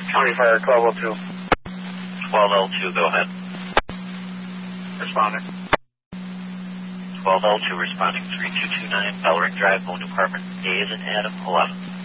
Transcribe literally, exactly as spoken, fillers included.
County Fire, twelve oh two. twelve oh two, go ahead. Responding. twelve oh two responding, three two two nine, Bellring Drive, Moon Department, A is in Adam, eleven.